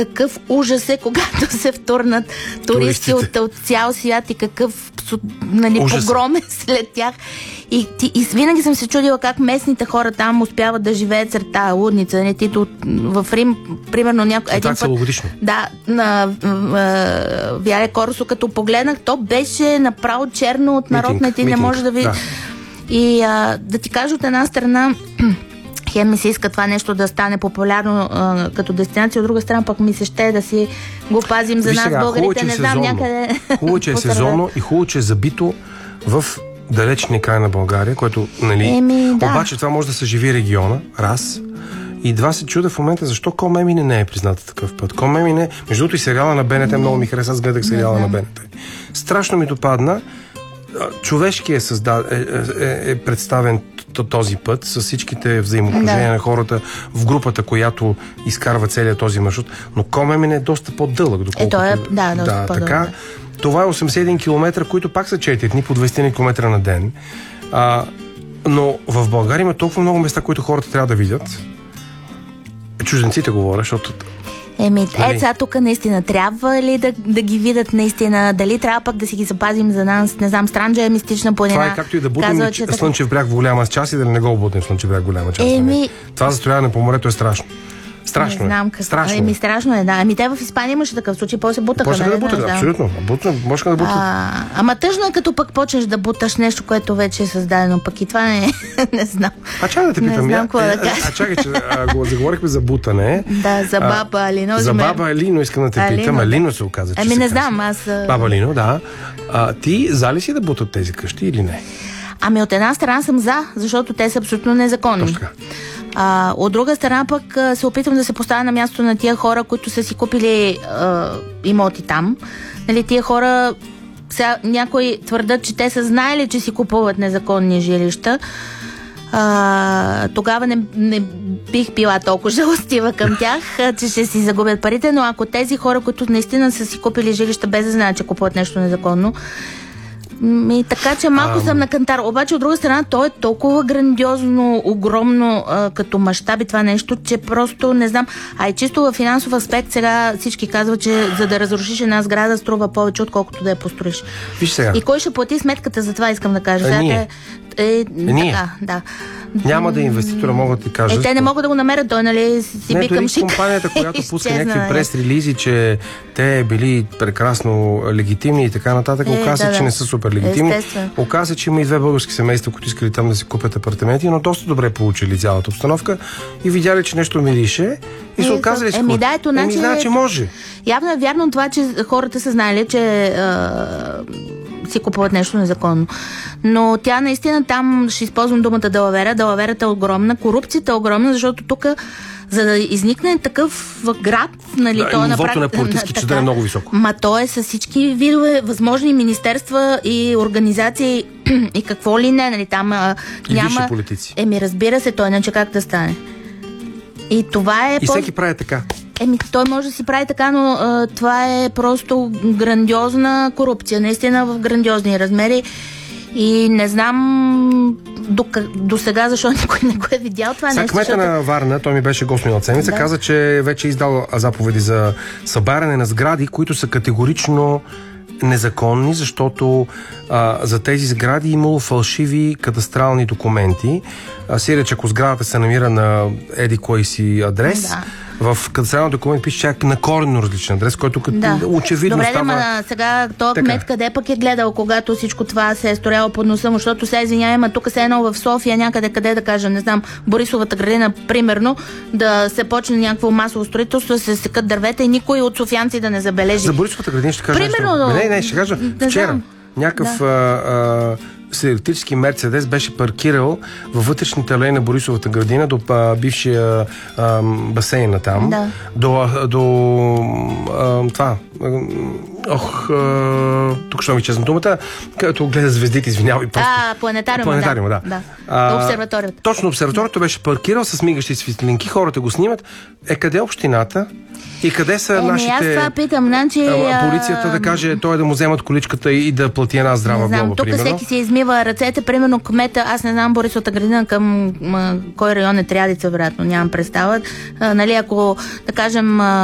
Какъв ужас е, когато се втурнат туристи от цял свят и какъв погром е след тях. И винаги съм се чудила как местните хора там успяват да живеят сред тази лудница. В Рим, примерно, един път... Да, на Виале Корсо, като погледнах, то беше направо черно от народ, и ти не може да видиш. Да. И да ти кажа, от една страна... Хем ми се иска това нещо да стане популярно като дестинация, от друга страна пък ми се ще да си го пазим за нас, българите, не знам някъде. Хубаво, че е сезонно и хубаво, че е забито в далечния край на България, което, обаче това може да съживи региона, раз. И два се чуда в момента, защо Колмемине не е призната такъв път. Колмемине, между другото и сериала на БНТ много ми хареса, аз гледах сериала на БНТ. Страшно ми допадна. Човешки е представен този път с всичките взаимоотношения на хората в групата, която изкарва целият този маршрут, но Колмемине е доста по-дълъг, доколкото... доста по-дълъг. Така, това е 81 км, които пак са 4 дни по 20 км на ден. Но в България има толкова много места, които хората трябва да видят. Чужденците говоря, защото... Сега тук наистина трябва ли да ги видят наистина? Дали трябва пък да си ги запазим за нас? Не знам, Странджа е мистична планина. Това е както и да бутнем Слънчев бряг в голяма част и да не го бутнем Слънчев бряг в голяма част. Това застрояване по морето е страшно. Страшно. Не знам какво. Страшно е, да. Те в Испания имаше такъв случай, после се бутаха. Почнаха да бутат, абсолютно. Можеха да бутат. Ама тъжно е, като пък почнеш да буташ нещо, което вече е създадено, пък и това не знам. Чакай да те питам. Не знам какво да кажа. Чакай, че заговорихме за бутане. Да, за баба Алино. За баба Алино искам да те питам. Алино се оказа, че не знам, аз... Баба Алино, да. Ти за ли си да бутат тези къщи или не? От една страна съм за, защото те са абсолютно незаконни. Точно така. От друга страна пък се опитвам да се поставя на място на тия хора, които са си купили имоти там. Тия хора, сега някои твърдат, че те са знаели, че си купуват незаконни жилища. Тогава не бих била толкова жалостива към тях, че ще си загубят парите, но ако тези хора, които наистина са си купили жилища без да знаят, че купуват нещо незаконно, така че малко съм на кантар. Обаче от друга страна, то е толкова грандиозно, огромно като мащаби това нещо, че просто не знам. И чисто във финансов аспект сега всички казват, че за да разрушиш една сграда струва повече, отколкото да я построиш. Виж сега. И кой ще плати сметката за това, искам да кажа. Ние. Така, да. Няма да инвеститора могат да ти кажат. Те не могат да го намерят, той си бикам шик. Компанията, която пуска някакви прес-релизи, че те били прекрасно легитимни и така нататък, оказа, че не са супер легитимни. Оказа, че има и две български семейства, които искали там да си купят апартаменти, но доста добре получили цялата обстановка и видяли, че нещо мирише и се оказали, че може. Явно е вярно това, че хората са знаели, че си купуват нещо незаконно. Но тя наистина там, ще използвам думата далавера. Далаверата е огромна, корупцията е огромна, защото тук, за да изникне такъв град, нивото на политически чеда е много високо. То е с всички видове възможни министерства и организации и какво ли не, там и няма... политици. Разбира се, той иначе как да стане. И това е... И всеки прави така. Той може да си прави така, но това е просто грандиозна корупция. Наистина в грандиозни размери. И не знам до сега защо никой не го е видял това нещо. Кмета на Варна, той ми беше гост миналата седмица, каза, че вече е издал заповеди за събаряне на сгради, които са категорично незаконни, защото за тези сгради имало фалшиви кадастрални документи. Сиреч, ако сградата се намира на еди кой си адрес, в кадастралния документ пише чак на коренно различен адрес, който очевидно става... Добре, сега този кмет къде пък е гледал, когато всичко това се е сторяло под носа му, защото сега извиняваме, тук се едно в София, някъде къде да кажа, не знам, Борисовата градина, примерно, да се почне някакво масово строителство, да се секат дървета и никой от софиянци да не забележи. За Борисовата градина ще кажа примерно, нещо. Ще кажа, вчера някакъв с електрически Мерцедес беше паркирал във вътрешните алеи на Борисовата градина до бившия басейна там. До това. Тук ще ми честна думата, като гледа звездите, извинявай. Планетариума, да. До обсерваторията. Точно обсерваторията беше паркирал с мигащи светлинки, хората го снимат. Къде е общината? И къде са нашите... Аз това питам, полицията да каже, той да му вземат количката и да плати една здрава глоба, тук всеки си измива ръцете, примерно кмета, аз не знам Борисовата градина към кой район е Триадица, вероятно, нямам представа. Ако, да кажем,